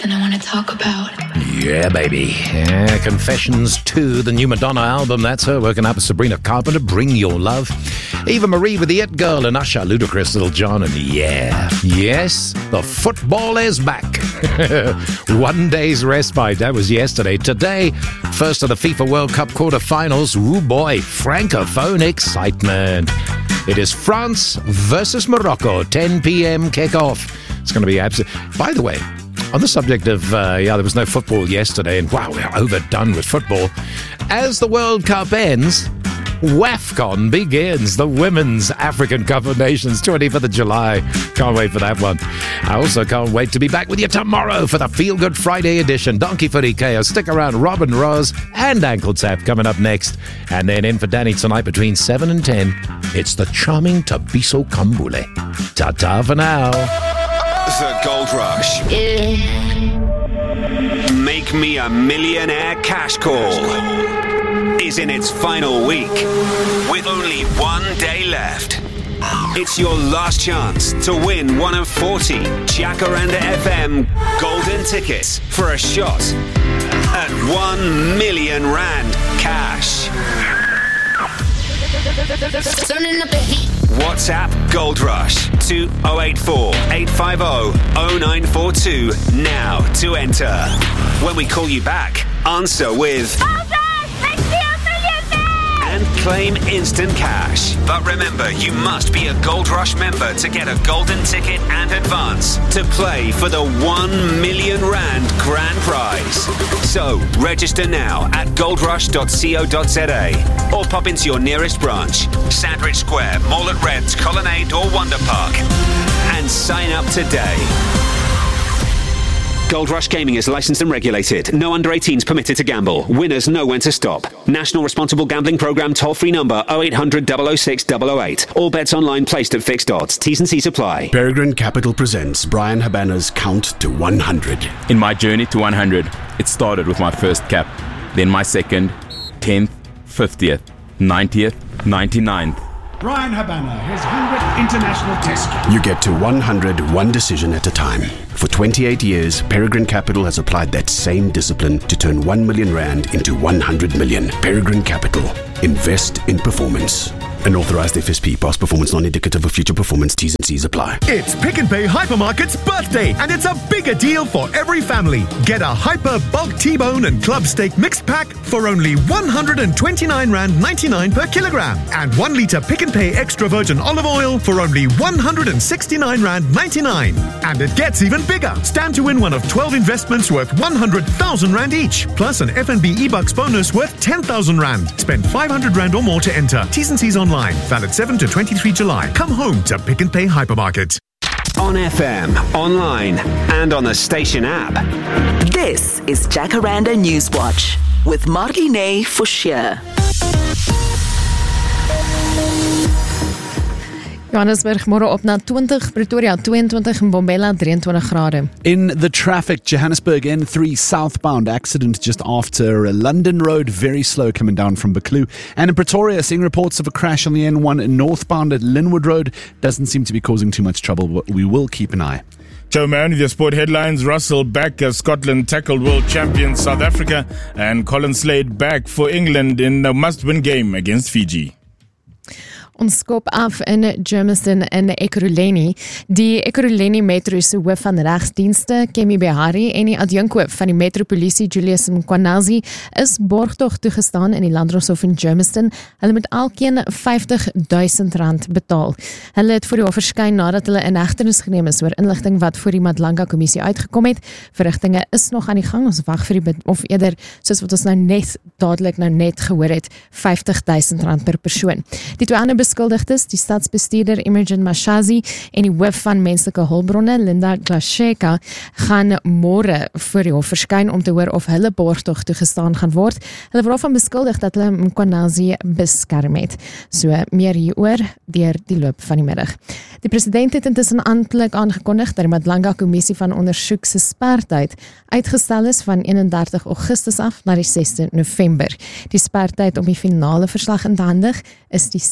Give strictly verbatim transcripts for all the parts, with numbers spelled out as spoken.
something I want to talk about. Yeah, baby. Yeah, Confessions two, the new Madonna album. That's her working up with Sabrina Carpenter. Bring Your Love. Eva Marie with the It Girl and Usher, Ludacris, Little John. And yeah, yes, the football is back. One day's respite. That was yesterday. Today, first of the FIFA World Cup quarterfinals. Ooh boy, Francophone excitement. It is France versus Morocco, ten p.m. kickoff. It's going to be absolute. By the way, on the subject of, uh, yeah, there was no football yesterday, and wow, we're overdone with football. As the World Cup ends, WAFCON begins, the Women's African Cup of Nations, twenty-fifth of July. Can't wait for that one. I also can't wait to be back with you tomorrow for the Feel Good Friday edition. Donkey Footy Chaos. Stick around. Robin Ross and Ankle Tap coming up next. And then in for Danny tonight between seven and ten, it's the charming Tabiso Kambule. Ta-ta for now. The Gold Rush. Yeah. Make Me a Millionaire Cash Call is in its final week with only one day left. It's your last chance to win one of forty Jacaranda F M golden tickets for a shot at one million rand cash. Turning up the heat. WhatsApp Gold Rush to oh eight four, eight five oh, oh nine four two now to enter. When we call you back, answer with and claim instant cash. But remember, you must be a Gold Rush member to get a golden ticket and advance to play for the one million rand grand prize. So, register now at goldrush dot co dot za or pop into your nearest branch, Sandwich Square, Mall at Reds, Colonnade or Wonder Park, and sign up today. Gold Rush Gaming is licensed and regulated. No under eighteens permitted to gamble. Winners know when to stop. National Responsible Gambling Programme toll-free number oh eight hundred, double oh six, double oh eight. All bets online placed at fixed odds. T's and C's apply. Peregrine Capital presents Brian Habana's Count to one hundred. In my journey to one hundred, it started with my first cap, then my second, tenth, fiftieth, ninetieth, ninety-ninth. Brian Habana, his one hundredth International Test Cap. You get to one hundred one decision at a time. For twenty-eight years, Peregrine Capital has applied that same discipline to turn one million rand into one hundred million. Peregrine Capital. Invest in performance. An authorized F S P. Past performance non-indicative of future performance. T's and C's apply. It's Pick n Pay Hypermarket's birthday, and it's a bigger deal for every family. Get a Hyper Bulk T-Bone and Club Steak mixed pack for only one hundred twenty-nine rand ninety-nine per kilogram, and one litre Pick n Pay extra virgin olive oil for only one hundred sixty-nine rand ninety-nine. And it gets even bigger. Stand to win one of twelve investments worth one hundred thousand rand each, plus an F N B eBucks bonus worth ten thousand rand. Spend five hundred rand or more to enter. T's and C's online. Valid seven to twenty-three July. Come home to Pick n Pay Hypermarket. On F M, online, and on the station app. This is Jacaranda Newswatch with Marlene Forshire. Johannesburg môre op na twenty, Pretoria twenty-two en Mbombela twenty-three grade. In the traffic, Johannesburg N three southbound accident just after London Road, very slow coming down from Buccleuch. And in Pretoria, seeing reports of a crash on the N one northbound at Linwood Road. Doesn't seem to be causing too much trouble, but we will keep an eye. Joe Man with your sport headlines. Russell back as Scotland tackled world champion South Africa, and Colin Slade back for England in a must-win game against Fiji. Ons skop af in Germiston in Ekurhuleni. Die Ekurhuleni Metro se hoof van regsdienste, Kemi Behari, en die adjunkhoof van die metropolisie, Julius Mkwanazi, is borgtog toegestaan in die Landdroshof in Germiston. Hulle moet elkeen vyftig duisend rand betaal. Hulle het voor die hof verskyn nadat hulle in hegtenis geneem is oor inligting wat voor die Madlanga kommissie uitgekom het. Verrigtinge is nog aan die gang. Ons wag vir die, of eerder, soos wat ons nou net dadelik nou net gehoor het, vyftig duisend rand per persoon. Die twee ander beskuldigdes, die stadsbestuurder Imogen Mashazi en die hoof van menslike hulpbronne Linda Glasheka, gaan môre voor die hof verskyn om te hoor of hulle borgtog toegestaan gaan word. Hulle word van beskuldig dat hulle Mkwanazi beskerm het. So meer hieroor deur die loop van die middag. Die president het intussen amptelik aangekondig dat die Madlanga kommissie van ondersoek se spertyd uitgestel is van eenendertig Augustus af na die sesde November. Die spertyd om die finale verslag in te handig is die sestien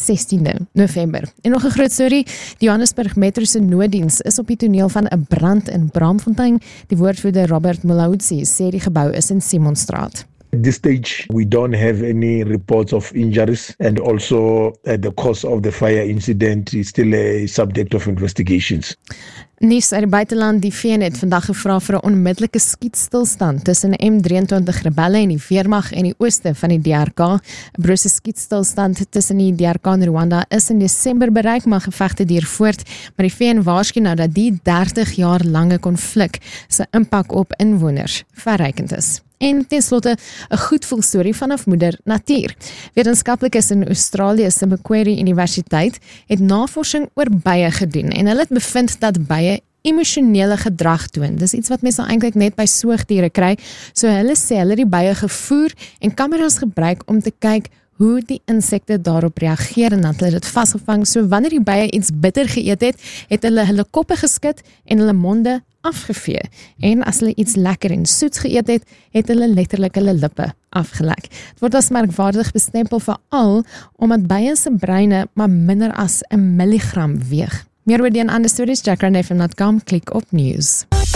negende November. En nog 'n groot storie, die Johannesburg Metro se nooddiens is op die toneel van 'n brand in Braamfontein. Die woordvoerder Robert Mulaudzi sê die gebou is in Simonstraat. At this stage, we don't have any reports of injuries, and also uh, the cause of the fire incident is still a subject of investigations. Nuus uit die buiteland, die V N het vandag gevra vir 'n onmiddellike skietstilstand tussen M drieëntwintig rebelle en die weermag in die ooste van die D R K. 'n Brose skietstilstand tussen die D R K en Rwanda is in Desember bereik, maar gevegte duur voort. Maar die V N waarsku nou dat die dertig jaar lange konflik se impak op inwoners verrykend is. En ten slotte 'n goedvoel storie vanaf moeder natuur. Wetenskaplikes in Australië se Macquarie Universiteit het navorsing oor bye gedoen en hulle het bevind dat bye emosionele gedrag toon. Dis iets wat mense eintlik net by soogdiere kry. So hulle sê hulle het die bye gevoer en kameras gebruik om te kyk hoe die insekte daarop reageer en dan het hulle dit vasgevang. So wanneer die bye iets bitter geëet het, het hulle hulle koppe geskit en hulle monde afgevee. En as hulle iets lekker en soets geëet het, het hulle letterlik hulle lippe afgelek. Het word as merkwaardig bestempel veral omdat bye se breine maar minder as 'n milligram weeg. Meer oor die en ander stories, jack rande van dot com, klik op news.